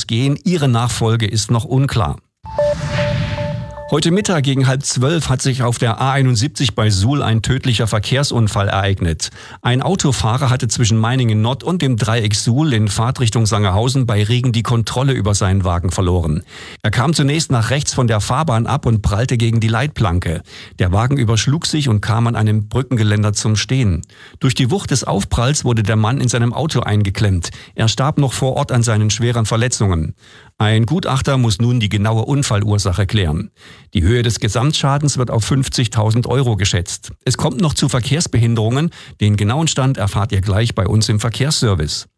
ausgehen. Ihre Nachfolge ist noch unklar. Heute Mittag gegen 11:30 hat sich auf der A71 bei Suhl ein tödlicher Verkehrsunfall ereignet. Ein Autofahrer hatte zwischen Meiningen-Nord und dem Dreieck Suhl in Fahrtrichtung Sangerhausen bei Regen die Kontrolle über seinen Wagen verloren. Er kam zunächst nach rechts von der Fahrbahn ab und prallte gegen die Leitplanke. Der Wagen überschlug sich und kam an einem Brückengeländer zum Stehen. Durch die Wucht des Aufpralls wurde der Mann in seinem Auto eingeklemmt. Er starb noch vor Ort an seinen schweren Verletzungen. Ein Gutachter muss nun die genaue Unfallursache klären. Die Höhe des Gesamtschadens wird auf 50.000 Euro geschätzt. Es kommt noch zu Verkehrsbehinderungen. Den genauen Stand erfahrt ihr gleich bei uns im Verkehrsservice.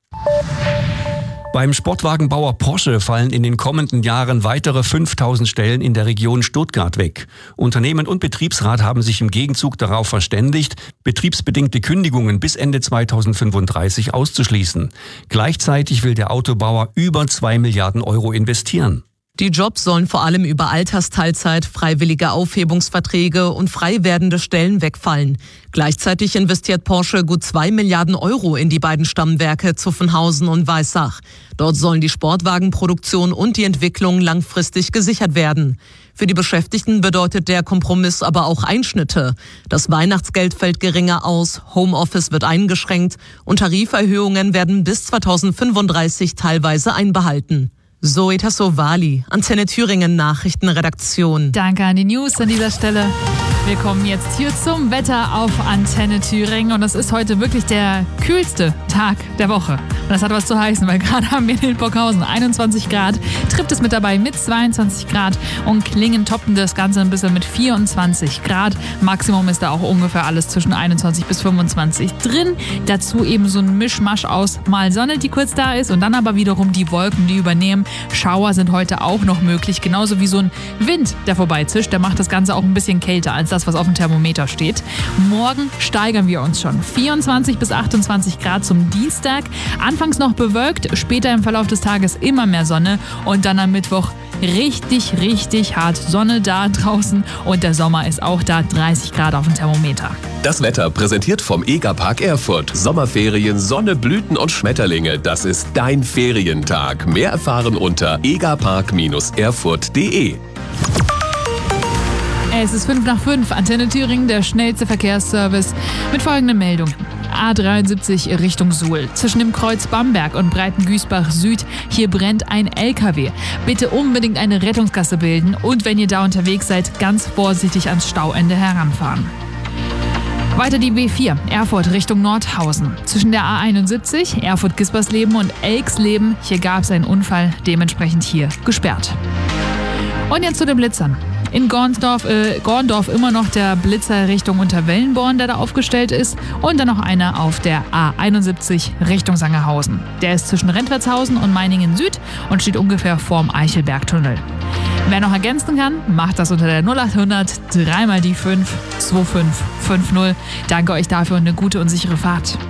Beim Sportwagenbauer Porsche fallen in den kommenden Jahren weitere 5.000 Stellen in der Region Stuttgart weg. Unternehmen und Betriebsrat haben sich im Gegenzug darauf verständigt, betriebsbedingte Kündigungen bis Ende 2035 auszuschließen. Gleichzeitig will der Autobauer über 2 Milliarden Euro investieren. Die Jobs sollen vor allem über Altersteilzeit, freiwillige Aufhebungsverträge und frei werdende Stellen wegfallen. Gleichzeitig investiert Porsche gut 2 Milliarden Euro in die beiden Stammwerke Zuffenhausen und Weissach. Dort sollen die Sportwagenproduktion und die Entwicklung langfristig gesichert werden. Für die Beschäftigten bedeutet der Kompromiss aber auch Einschnitte. Das Weihnachtsgeld fällt geringer aus, Homeoffice wird eingeschränkt und Tariferhöhungen werden bis 2035 teilweise einbehalten. Zoe Tassovali, Antenne Thüringen Nachrichtenredaktion. Danke an die News an dieser Stelle. Wir kommen jetzt hier zum Wetter auf Antenne Thüringen und es ist heute wirklich der kühlste Tag der Woche. Und das hat was zu heißen, weil gerade haben wir in Hildburghausen 21 Grad, Tripp ist mit dabei mit 22 Grad und Klingen toppen das Ganze ein bisschen mit 24 Grad. Maximum ist da auch ungefähr alles zwischen 21 bis 25 drin. Dazu eben so ein Mischmasch aus mal Sonne, die kurz da ist und dann aber wiederum die Wolken, die übernehmen. Schauer sind heute auch noch möglich, genauso wie so ein Wind, der vorbeizischt. Der macht das Ganze auch ein bisschen kälter als das, was auf dem Thermometer steht. Morgen steigern wir uns schon. 24 bis 28 Grad zum Dienstag. Anfangs noch bewölkt, später im Verlauf des Tages immer mehr Sonne und dann am Mittwoch richtig, richtig hart Sonne da draußen und der Sommer ist auch da, 30 Grad auf dem Thermometer. Das Wetter präsentiert vom EGA-Park Erfurt. Sommerferien, Sonne, Blüten und Schmetterlinge. Das ist dein Ferientag. Mehr erfahren unter egapark-erfurt.de. Es ist 5:05, Antenne Thüringen, der schnellste Verkehrsservice mit folgenden Meldungen. A73 Richtung Suhl. Zwischen dem Kreuz Bamberg und Breitengüßbach Süd, hier brennt ein LKW. Bitte unbedingt eine Rettungsgasse bilden und wenn ihr da unterwegs seid, ganz vorsichtig ans Stauende heranfahren. Weiter die B4, Erfurt Richtung Nordhausen. Zwischen der A71, Erfurt-Gispersleben und Elksleben, hier gab es einen Unfall, dementsprechend hier gesperrt. Und jetzt zu den Blitzern. In Gorndorf immer noch der Blitzer Richtung Unterwellenborn, der da aufgestellt ist. Und dann noch einer auf der A71 Richtung Sangerhausen. Der ist zwischen Rentwertshausen und Meiningen Süd und steht ungefähr vorm Eichelbergtunnel. Wer noch ergänzen kann, macht das unter der 0800 3 die 5 2550. Danke euch dafür und eine gute und sichere Fahrt.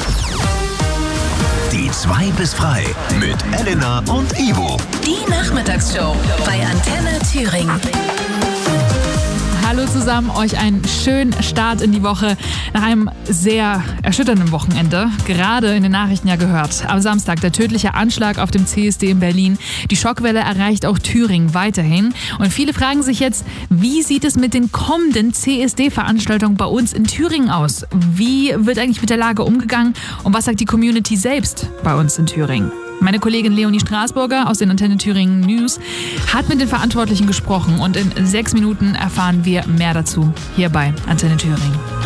Die 2 bis frei mit Elena und Ivo. Die Nachmittagsshow bei Antenne Thüringen. Hallo zusammen, euch einen schönen Start in die Woche nach einem sehr erschütternden Wochenende. Gerade in den Nachrichten ja gehört. Am Samstag der tödliche Anschlag auf dem CSD in Berlin. Die Schockwelle erreicht auch Thüringen weiterhin. Und viele fragen sich jetzt, wie sieht es mit den kommenden CSD-Veranstaltungen bei uns in Thüringen aus? Wie wird eigentlich mit der Lage umgegangen? Und was sagt die Community selbst bei uns in Thüringen? Meine Kollegin Leonie Straßburger aus den Antenne Thüringen News hat mit den Verantwortlichen gesprochen und in 6 Minuten erfahren wir mehr dazu hier bei Antenne Thüringen.